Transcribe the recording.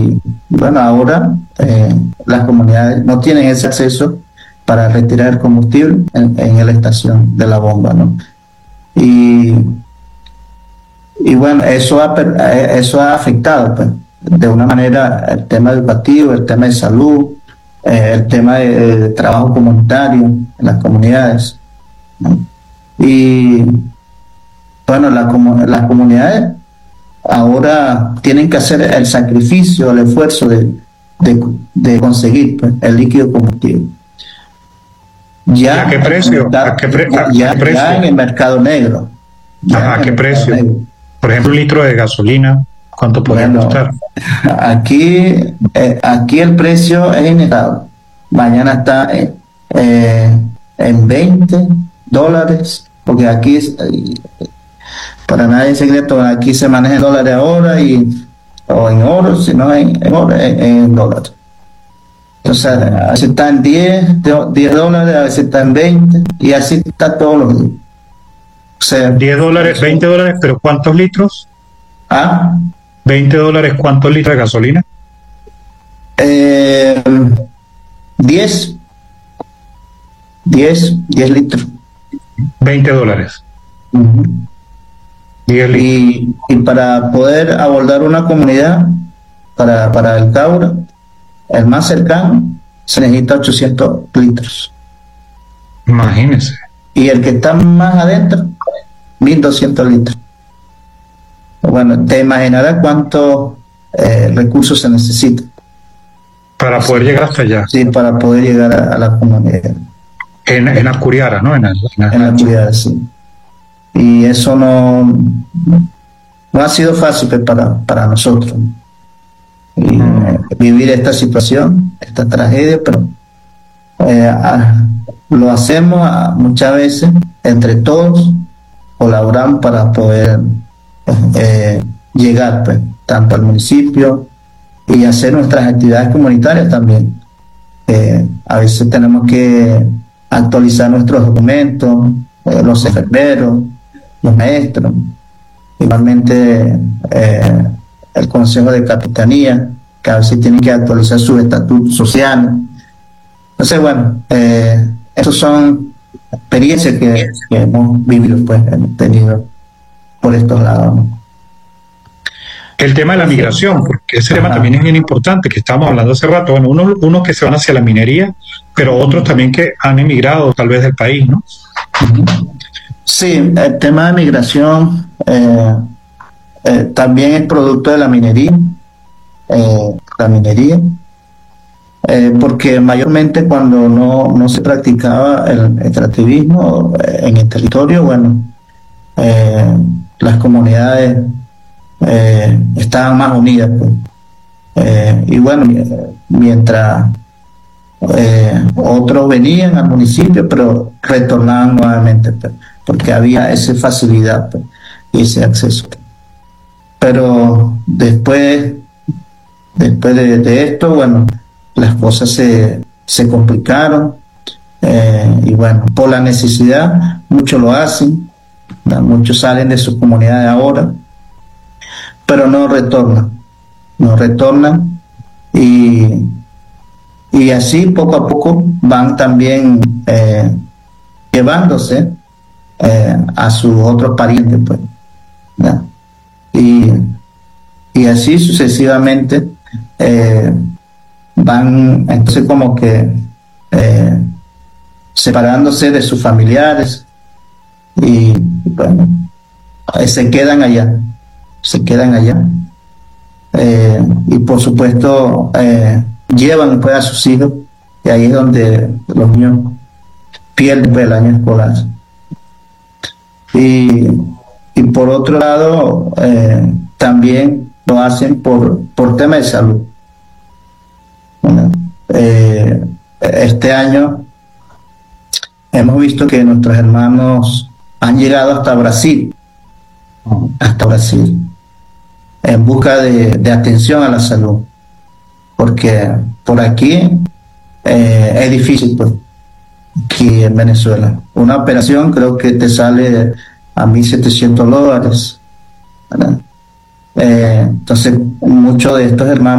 Y bueno, ahora las comunidades no tienen ese acceso para retirar el combustible en la estación de la bomba, ¿no? Y, y bueno, eso ha afectado, pues, de una manera el tema educativo, el tema de salud, el tema de trabajo comunitario en las comunidades, ¿no? Y bueno, las comunidades ahora tienen que hacer el sacrificio, el esfuerzo de conseguir, pues, el líquido combustible. Ya, ¿a qué precio? ¿A qué precio? Ya en el mercado negro. Ajá, ¿a qué precio? Por ejemplo, un litro de gasolina, ¿cuánto podría costar? Aquí el precio es inestable. Mañana está en $20, porque aquí, para nadie es secreto, aquí se maneja en dólares ahora o en oro, sino en dólares. Entonces, a veces está en $10, a veces está en 20, y así está todos los días. O sea, $10, $20, pero ¿cuántos litros? ¿Ah? $20, ¿cuántos litros de gasolina? 10 litros. $20. Uh-huh. 10 litros. Y para poder abordar una comunidad, para el Caura, el más cercano, se necesita 800 litros. Imagínense. Y el que está más adentro, 1200 litros. Bueno, te imaginarás cuántos recursos se necesitan para poder llegar hasta allá. Sí, para poder llegar a la comunidad. En Acuriara, ¿no? En Acuriara, sí. Y eso no ha sido fácil para nosotros. Y vivir esta situación, esta tragedia, pero lo hacemos muchas veces entre todos, colaboramos para poder llegar, pues, tanto al municipio y hacer nuestras actividades comunitarias también. A veces tenemos que actualizar nuestros documentos, los enfermeros, los maestros, igualmente el Consejo de Capitanía, que a veces tienen que actualizar sus estatutos sociales. Entonces, bueno, esas son experiencias que hemos vivido, pues, hemos tenido por estos lados, ¿no? El tema de la migración, porque ese tema también es bien importante, que estábamos hablando hace rato. Bueno, unos que se van hacia la minería, pero otros también que han emigrado tal vez del país, ¿no? Sí, el tema de migración también es producto de la minería. Porque mayormente cuando no se practicaba el extractivismo en el territorio, bueno, las comunidades estaban más unidas, pues. Y bueno, mientras otros venían al municipio, pero retornaban nuevamente, pues, porque había esa facilidad, pues, y ese acceso. Pero después de esto, bueno, las cosas se complicaron, y bueno, por la necesidad muchos lo hacen, ¿no? Muchos salen de sus comunidades ahora, pero no retornan, y así poco a poco van también llevándose a sus otros parientes, pues, ¿no? Y así sucesivamente van entonces como que separándose de sus familiares, y bueno, se quedan allá, y por supuesto llevan después a sus hijos, y ahí es donde los niños pierden el año escolar. Y por otro lado, también lo hacen por temas de salud. Bueno, este año hemos visto que nuestros hermanos han llegado hasta Brasil, en busca de atención a la salud, porque por aquí es difícil, pues, aquí en Venezuela. Una operación creo que te sale a $1,700, ¿verdad? Entonces muchos de estos hermanos